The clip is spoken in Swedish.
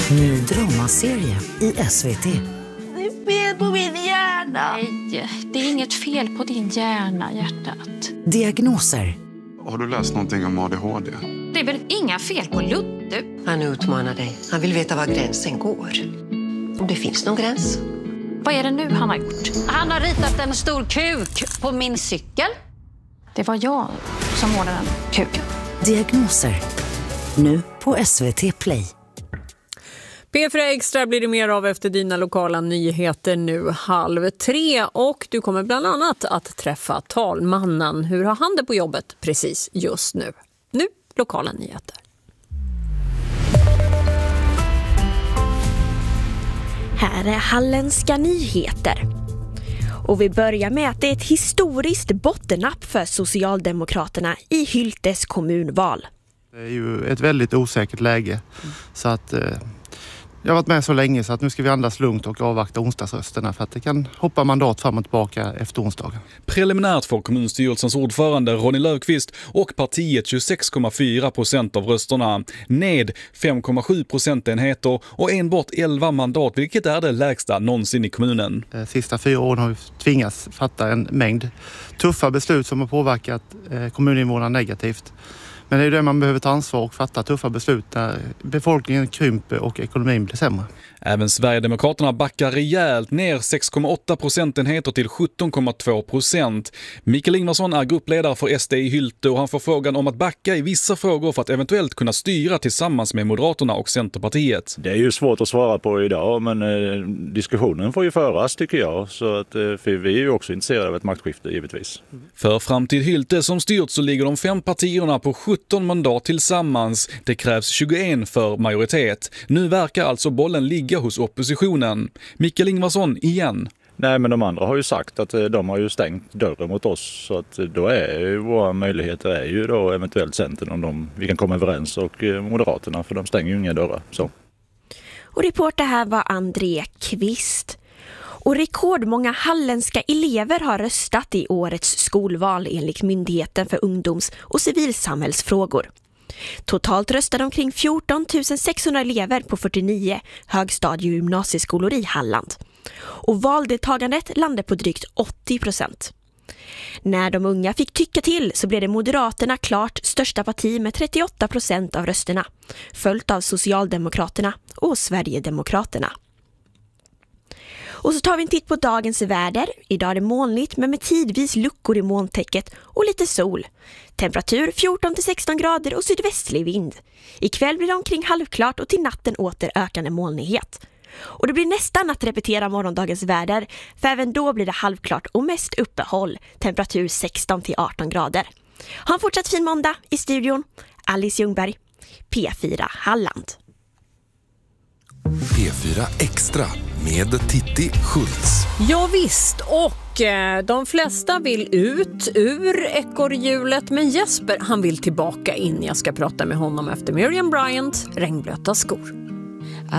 Ny dramaserie i SVT. Det är fel på min hjärna. Nej, det är inget fel på din hjärna, hjärtat. Diagnoser. Har du läst någonting om ADHD? Det är väl inga fel på Ludde? Han utmanar dig. Han vill veta var gränsen går. Om det finns någon gräns. Vad är det nu han har gjort? Han har ritat en stor kuk på min cykel. Det var jag som målade den kuken. Diagnoser. Nu på SVT Play. P4 Extra blir det mer av efter dina lokala nyheter nu 2:30 och du kommer bland annat att träffa talmannen. Hur har han det på jobbet precis just nu? Nu lokala nyheter. Här är halländska nyheter. Och vi börjar med att det är ett historiskt bottennapp för Socialdemokraterna i Hyltes kommunval. Det är ju ett väldigt osäkert läge så att jag har varit med så länge så att nu ska vi andas lugnt och avvakta onsdagsrösterna för att det kan hoppa mandat fram och tillbaka efter onsdagen. Preliminärt får kommunstyrelsens ordförande Ronny Löfqvist och partiet 26,4% av rösterna, ned 5,7 procentenheter och enbart 11 mandat, vilket är det lägsta någonsin i kommunen. De sista 4 åren har vi tvingats fatta en mängd tuffa beslut som har påverkat kommuninvånarna negativt. Men det är det man behöver ta ansvar och fatta tuffa beslut när befolkningen krymper och ekonomin blir sämre. Även Sverigedemokraterna backar rejält ner 6,8 procentenheter till 17,2%. Mikael Ingvarsson är gruppledare för SD i Hylte och han får frågan om att backa i vissa frågor för att eventuellt kunna styra tillsammans med Moderaterna och Centerpartiet. Det är ju svårt att svara på idag, men diskussionen får ju föras tycker jag. Så att, för vi är ju också intresserade av ett maktskifte givetvis. För Framtid Hylte som styrt så ligger de 5 partierna på 17 mandat tillsammans. Det krävs 21 för majoritet. Nu verkar alltså bollen ligga hos oppositionen. Mikael Ingvarsson igen. Nej, men de andra har ju sagt att de har ju stängt dörren mot oss. Så att då är ju våra möjligheter är ju då eventuellt Centern om vi kan komma överens och Moderaterna för de stänger ju inga dörrar. Så. Och reporter här var André Kvist. Och rekordmånga halländska elever har röstat i årets skolval enligt Myndigheten för ungdoms- och civilsamhällsfrågor. Totalt röstade omkring 14 600 elever på 49 högstadie- och gymnasieskolor i Halland. Och valdeltagandet landade på drygt 80%. När de unga fick tycka till så blev det Moderaterna klart största parti med 38% av rösterna, följt av Socialdemokraterna och Sverigedemokraterna. Och så tar vi en titt på dagens väder. Idag är det molnigt men med tidvis luckor i molntäcket och lite sol. Temperatur 14-16 grader och sydvästlig vind. Ikväll blir det omkring halvklart och till natten åter ökande molnighet. Och det blir nästan att repetera morgondagens väder, för även då blir det halvklart och mest uppehåll. Temperatur 16-18 grader. Ha en fortsatt fin måndag. I studion Alice Ljungberg, P4 Halland. P4 Extra med Titti Schultz. Ja visst, och de flesta vill ut ur ekorrhjulet, men Jesper han vill tillbaka in. Jag ska prata med honom efter Miriam Bryant, Regnblöta skor.